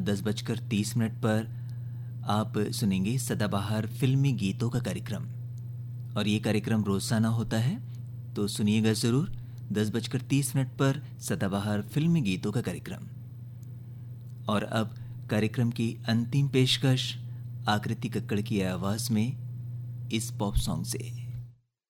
10:30 पर आप सुनेंगे सदाबहार फिल्मी गीतों का कार्यक्रम। और ये कार्यक्रम रोजाना होता है, तो सुनिएगा ज़रूर 10:30 पर सदाबहार फिल्मी गीतों का कार्यक्रम। और अब कार्यक्रम की अंतिम पेशकश आकृति कक्कड़ की आवाज़ में इस पॉप सॉन्ग से।